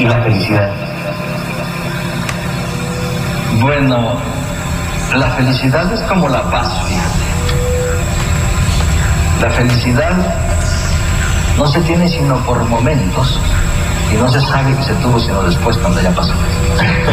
y la felicidad? Bueno, la felicidad es como la paz, fíjate. La felicidad no se tiene sino por momentos y no se sabe que se tuvo sino después cuando ya pasó.